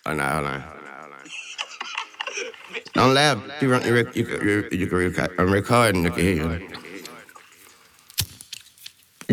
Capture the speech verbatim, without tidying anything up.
Oh, no, hold on. Don't laugh. You, run, you, rec- you, can- you, you can record. I'm recording. You can hear you.